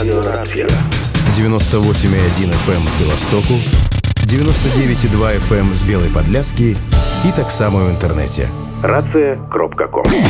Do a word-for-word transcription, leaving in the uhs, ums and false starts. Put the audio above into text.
радыёрацыя. девяносто восемь и один эф эм з Беластоку, девяносто девять и два эф эм з Белай Падляскі і таксама ў інтэрнэце. рацыя кропка ком.